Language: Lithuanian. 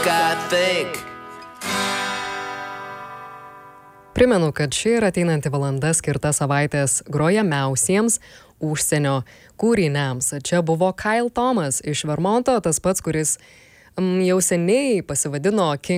Primenu, kad ši ir ateinanti valanda skirta savaitės grojamiausiems užsienio kūriniams. Čia buvo Kyle Thomas iš Vermonto, tas pats, kuris jau seniai pasivadino King